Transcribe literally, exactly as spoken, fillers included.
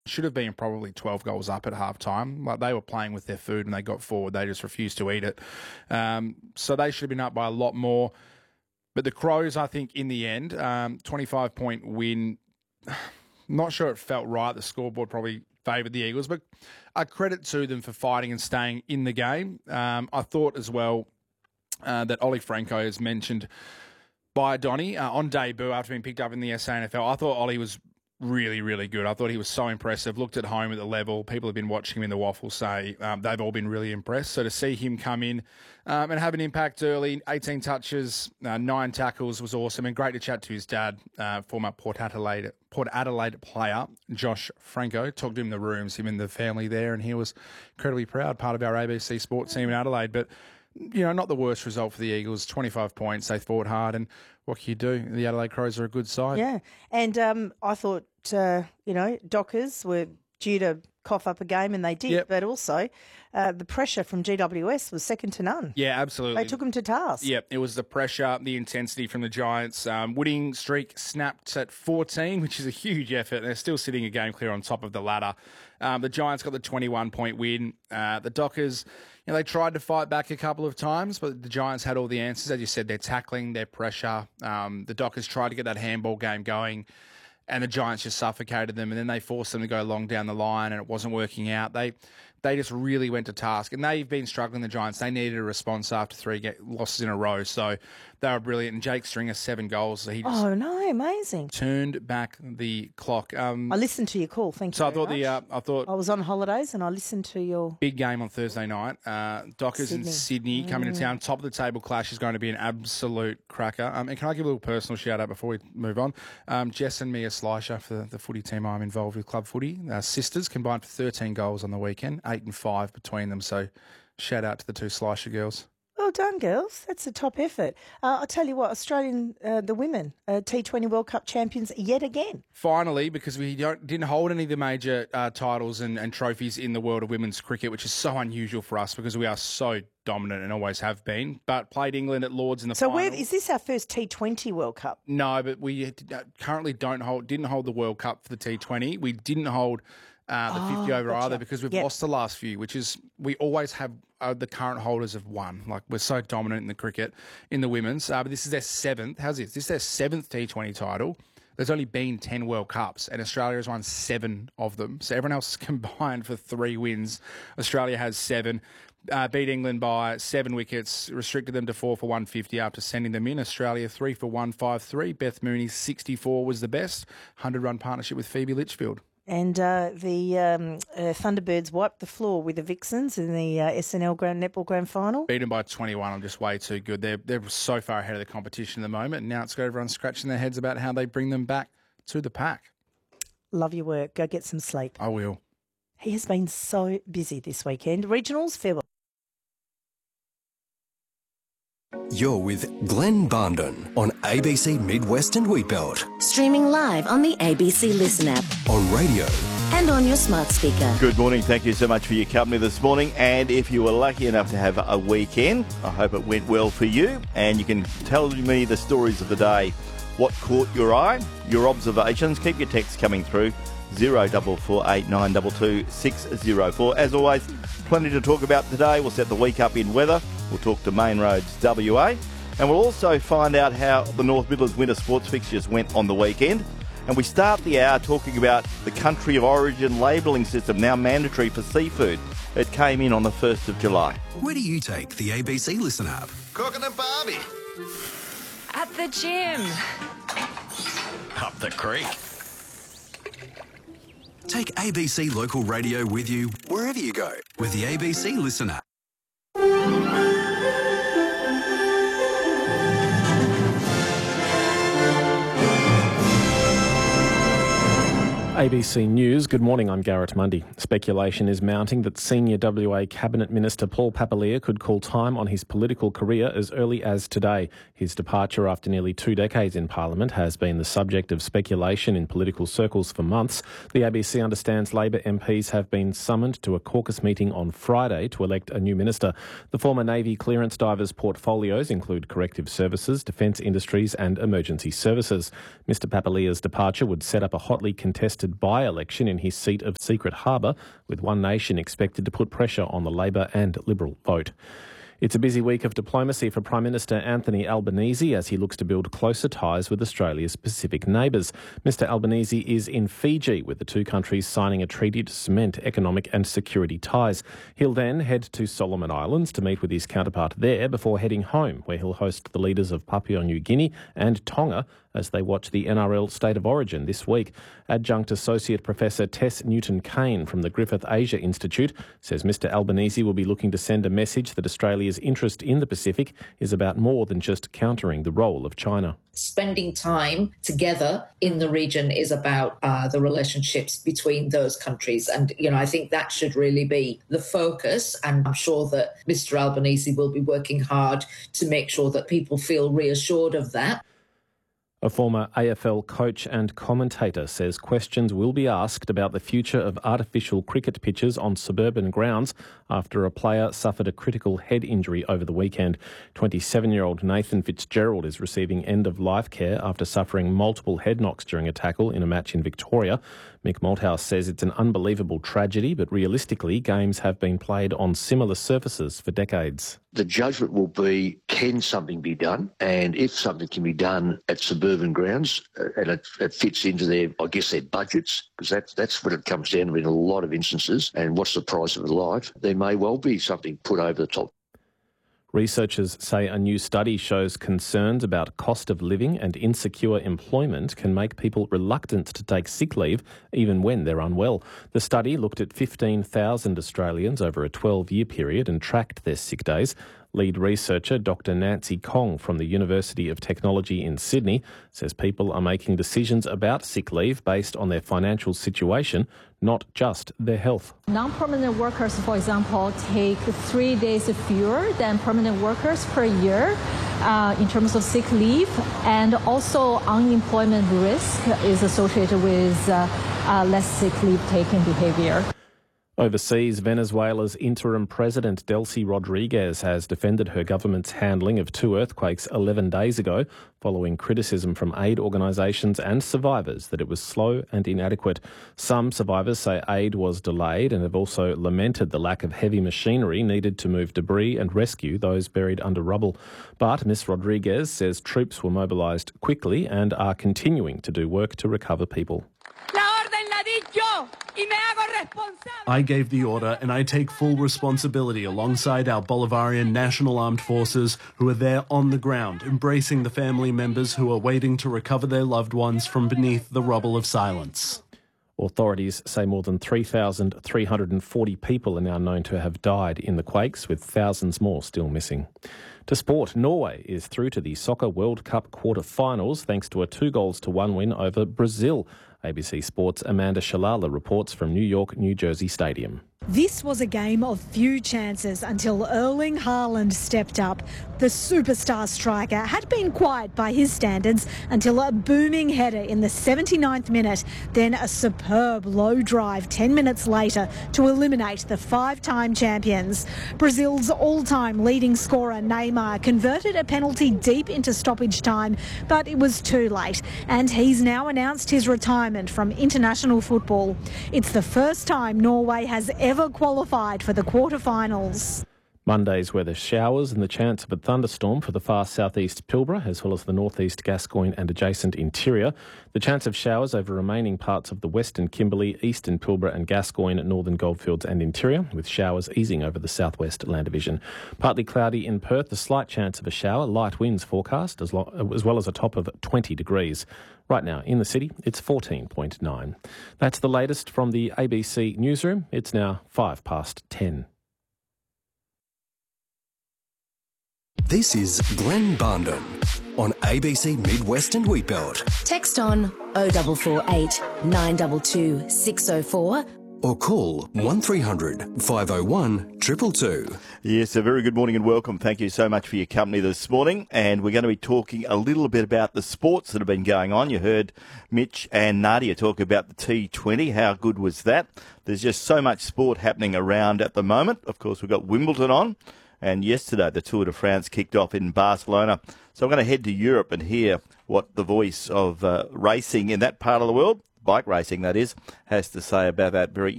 should have been probably twelve goals up at halftime. Like, they were playing with their food and they got forward. They just refused to eat it. Um, so they should have been up by a lot more. But the Crows, I think, in the end, um, twenty-five point win. Not sure it felt right. The scoreboard probably favoured the Eagles, but a credit to them for fighting and staying in the game. Um, I thought as well uh, that Ollie Franco is mentioned by Donny uh, on debut after being picked up in the S A N F L. I thought Ollie was really, really good. I thought he was so impressive. Looked at home at the level. People have been watching him in the waffle say um, they've all been really impressed. So to see him come in um, and have an impact early, eighteen touches, uh, nine tackles was awesome. And great to chat to his dad, uh, former Port Adelaide, Port Adelaide player, Josh Franco. Talked to him in the rooms, him and the family there, and he was incredibly proud, part of our A B C Sports team in Adelaide. But, you know, not the worst result for the Eagles. twenty-five points, they fought hard, and what can you do? The Adelaide Crows are a good side. Yeah, and um, I thought, uh, you know, Dockers were due to cough up a game, and they did, yep. but also uh, the pressure from G W S was second to none. Yeah, absolutely. They took them to task. Yep, it was the pressure, the intensity from the Giants. Um, winning streak snapped at fourteen, which is a huge effort. They're still sitting a game clear on top of the ladder. Um, the Giants got the twenty-one point win. Uh, the Dockers, you know, they tried to fight back a couple of times, but the Giants had all the answers. As you said, their tackling, their pressure. Um, the Dockers tried to get that handball game going, and the Giants just suffocated them, and then they forced them to go long down the line, and it wasn't working out. They they just really went to task, and they've been struggling, the Giants. They needed a response after three get- losses in a row, so they were brilliant. And Jake Stringer, seven goals. So he just oh, no, amazing. turned back the clock. Um, I listened to your call, thank you So I very thought much. the uh, I thought I was on holidays and I listened to your... big game on Thursday night. Uh, Dockers Sydney. and Sydney coming Mm. to town. Top of the table clash is going to be an absolute cracker. Um, and can I give a little personal shout out before we move on? Um, Jess and Mia Slisher for the, the footy team I'm involved with, Club Footy. Uh, sisters combined for thirteen goals on the weekend, eight and five between them. So shout out to the two Slisher girls. Well done, girls. That's a top effort. Uh, I'll tell you what, Australian, uh, the women, uh, T twenty World Cup champions yet again. Finally, because we don't, didn't hold any of the major uh, titles and, and trophies in the world of women's cricket, which is so unusual for us because we are so dominant and always have been, but played England at Lords in the So final. where, is this our first T twenty World Cup? No, but we currently don't hold, didn't hold the World Cup for the T twenty. We didn't hold uh, the fifty Oh, over gotcha. either because we've Yep. lost the last few, which is we always have uh, the current holders of one. Like, we're so dominant in the cricket in the women's. Uh, but this is their seventh. How's this? This is their seventh T twenty title. There's only been ten World Cups, and Australia has won seven of them. So everyone else is combined for three wins. Australia has seven. Uh, beat England by seven wickets, restricted them to four for one fifty after sending them in. Australia three for one fifty-three. Beth Mooney sixty-four was the best. one hundred run partnership with Phoebe Litchfield. And uh, the um, uh, Thunderbirds wiped the floor with the Vixens in the uh, S N L Grand Netball Grand Final. Beaten by twenty-one. I'm just way too good. They're they're so far ahead of the competition at the moment. And now it's got everyone scratching their heads about how they bring them back to the pack. Love your work. Go get some sleep. I will. He has been so busy this weekend. Regionals, farewell. You're with Glenn Barndon on A B C Midwest and Wheatbelt, Streaming live on the A B C Listen app on radio. and on your smart speaker. Good morning. Thank you so much for your company this morning. And if you were lucky enough to have a weekend, I hope it went well for you. And you can tell me the stories of the day. What caught your eye? Your observations. Keep your texts coming through. zero four four eight nine two two six zero four. As always, plenty to talk about today. We'll set the week up in weather. We'll talk to Main Roads W A. And we'll also find out how the North Midlands winter sports fixtures went on the weekend. And we start the hour talking about the country of origin labelling system, now mandatory for seafood. It came in on the first of July. Where do you take the A B C Listen app? Cooking at Barbie. At the gym. Up the creek. Take A B C Local Radio with you wherever you go with the A B C Listen app. A B C News, good morning, I'm Garrett Mundy. Speculation is mounting that senior W A Cabinet Minister Paul Papalia could call time on his political career as early as today. His departure after nearly two decades in Parliament has been the subject of speculation in political circles for months. The A B C understands Labor M Ps have been summoned to a caucus meeting on Friday to elect a new minister. The former Navy clearance diver's portfolios include corrective services, defence industries and emergency services. Mister Papalia's departure would set up a hotly contested contested by-election in his seat of Secret Harbour, with One Nation expected to put pressure on the Labor and Liberal vote. It's a busy week of diplomacy for Prime Minister Anthony Albanese as he looks to build closer ties with Australia's Pacific neighbours. Mister Albanese is in Fiji, with the two countries signing a treaty to cement economic and security ties. He'll then head to Solomon Islands to meet with his counterpart there before heading home, where he'll host the leaders of Papua New Guinea and Tonga as they watch the N R L State of Origin this week. Adjunct Associate Professor Tess Newton-Kane from the Griffith Asia Institute says Mister Albanese will be looking to send a message that Australia's interest in the Pacific is about more than just countering the role of China. Spending time together in the region is about uh, the relationships between those countries. And, you know, I think that should really be the focus. And I'm sure that Mister Albanese will be working hard to make sure that people feel reassured of that. A former A F L coach and commentator says questions will be asked about the future of artificial cricket pitches on suburban grounds after a player suffered a critical head injury over the weekend. twenty-seven-year-old Nathan Fitzgerald is receiving end-of-life care after suffering multiple head knocks during a tackle in a match in Victoria. Mick Malthouse says it's an unbelievable tragedy, but realistically, games have been played on similar surfaces for decades. The judgment will be, can something be done? And if something can be done at suburban grounds, uh, and it, it fits into their, I guess, their budgets, because that's, that's what it comes down to in a lot of instances, and what's the price of a life, there may well be something put over the top. Researchers say a new study shows concerns about cost of living and insecure employment can make people reluctant to take sick leave even when they're unwell. The study looked at fifteen thousand Australians over a twelve-year period and tracked their sick days. Lead researcher Doctor Nancy Kong from the University of Technology in Sydney says people are making decisions about sick leave based on their financial situation, not just their health. Non-permanent workers, for example, take three days fewer than permanent workers per year uh, in terms of sick leave, and also unemployment risk is associated with uh, uh, less sick leave taking behaviour. Overseas, Venezuela's interim president Delcy Rodriguez has defended her government's handling of two earthquakes eleven days ago, following criticism from aid organisations and survivors that it was slow and inadequate. Some survivors say aid was delayed and have also lamented the lack of heavy machinery needed to move debris and rescue those buried under rubble. But Miss Rodriguez says troops were mobilised quickly and are continuing to do work to recover people. I gave the order and I take full responsibility alongside our Bolivarian National Armed Forces who are there on the ground, embracing the family members who are waiting to recover their loved ones from beneath the rubble of silence. Authorities say more than three thousand three hundred forty people are now known to have died in the quakes, with thousands more still missing. To sport, Norway is through to the Soccer World Cup quarter-finals thanks to a two goals to one win over Brazil. A B C Sports' Amanda Shalala reports from New York, New Jersey Stadium. This was a game of few chances until Erling Haaland stepped up. The superstar striker had been quiet by his standards until a booming header in the seventy-ninth minute, then a superb low drive ten minutes later to eliminate the five-time champions. Brazil's all-time leading scorer Neymar converted a penalty deep into stoppage time, but it was too late, and he's now announced his retirement from international football. It's the first time Norway has ever ever qualified for the quarterfinals. Monday's weather: showers and the chance of a thunderstorm for the far southeast Pilbara, as well as the northeast Gascoyne and adjacent interior. The chance of showers over remaining parts of the western Kimberley, eastern Pilbara and Gascoyne, northern Goldfields and interior, with showers easing over the southwest Land Division. Partly cloudy in Perth, a slight chance of a shower, light winds forecast, as, lo- as well as a top of twenty degrees. Right now, in the city, it's fourteen point nine. That's the latest from the A B C newsroom. It's now five past ten. This is Glenn Barndon on A B C Midwest and Wheatbelt. Text on oh four four eight, nine two two, six oh four or call one three hundred, five oh one, two two two. Yes, a very good morning and welcome. Thank you so much for your company this morning. And we're going to be talking a little bit about the sports that have been going on. You heard Mitch and Nadia talk about the T twenty. How good was that? There's just so much sport happening around at the moment. Of course, we've got Wimbledon on. And yesterday, the Tour de France kicked off in Barcelona. So I'm going to head to Europe and hear what the voice of uh, racing in that part of the world, bike racing that is, has to say about that very